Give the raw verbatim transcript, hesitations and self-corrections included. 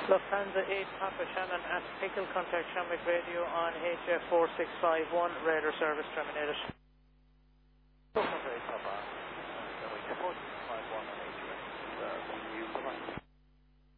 Lufthansa eight Papa Shannon at Pickle, contact Shamrock Radio on H F four six five one, radar service terminated. Lufthansa eight Papa.